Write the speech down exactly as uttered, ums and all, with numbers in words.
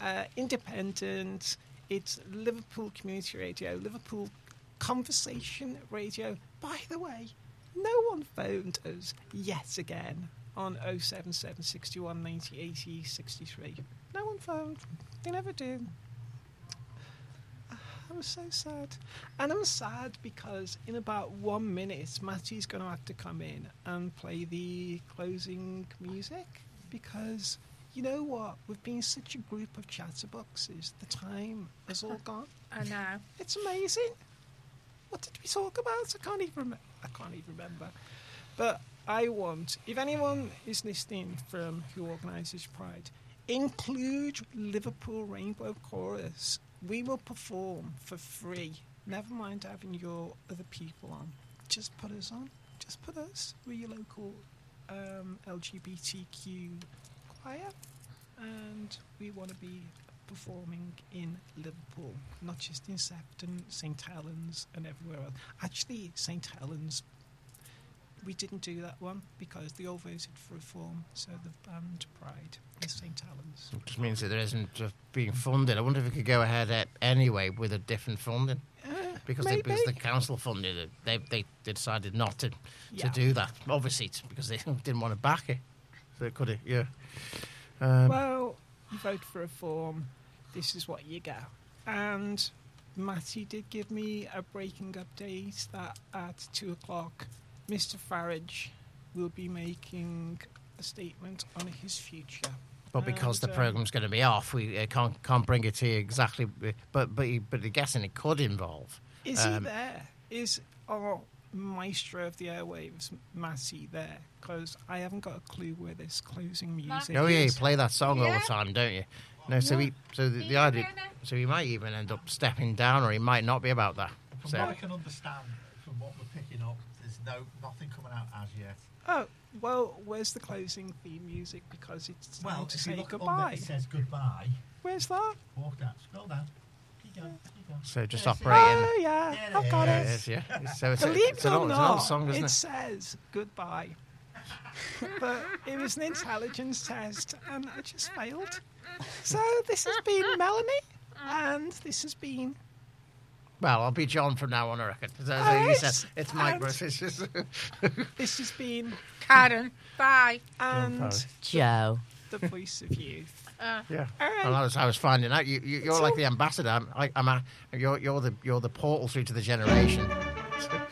uh, independent. It's Liverpool Community Radio, Liverpool Conversation Radio. By the way, no one phoned us yet again on oh seven seven, six one, ninety, eighty, sixty-three. No one phoned. They never do. I'm so sad. And I'm sad because in about one minute, Matty's going to have to come in and play the closing music because, you know what? We've been such a group of chatterboxes. The time has all gone. I know. It's amazing. What did we talk about? I can't even remember. I can't even remember. But I want, if anyone is listening from who organises Pride, include Liverpool Rainbow Chorus. We will perform for free. Never mind having your other people on. Just put us on. Just put us. We're your local um, L G B T Q choir. And we want to be performing in Liverpool, not just in Sefton, Saint Helens and everywhere else. Actually, Saint Helens, we didn't do that one because they all voted for reform, so the band Pride is Saint Helens. Which means that there isn't just being funded. I wonder if it could go ahead at, anyway with a different funding. Uh, because, they, maybe. because the council funded it. They, they, they decided not to, Yeah. to do that. Obviously, it's because they didn't want to back it. So it could have, yeah. Um, Well, you vote for reform, this is what you get. And Matty did give me a breaking update that at two o'clock, Mister Farage will be making a statement on his future. But because And, the um, programme's going to be off, we uh, can't can't bring it to you exactly. But but you- but I'm guessing it could involve. Is he um, there? Is our maestro of the airwaves, Matty, there? Because I haven't got a clue where this closing music Oh yeah, you is. play that song all Yeah. the time, don't you? No, so Yeah. he so the, He's the idea, doing it. so he might even end up stepping down, or he might not be about that. From So what I can understand, from what we're picking up, there's no nothing coming out as yet. Oh, well, where's the closing theme music? Because it's time Well, to if you say look under, goodbye. it says goodbye. Where's that? Walk down, scroll down. Keep going, keep going. so just Yes, operating. Oh, yeah, There I've got Yeah, it. it is, yeah. So it's, a, Believe it's, it an, or old, it's an not, old song, isn't it it? says goodbye. But it was an intelligence test, and I just failed. So this has been Melanie, and this has been... Well, I'll be John from now on, I reckon. So, so Oh, you it's- said it's Mike and- Bruce. It's just This has been... Karen, bye. And Powers. Joe. the voice of youth. Uh, yeah. All right. Well, I was, I was finding out. You, you, you're It's like all- the ambassador. I'm, I, I'm a, you're, you're the, you're the portal through to the generation.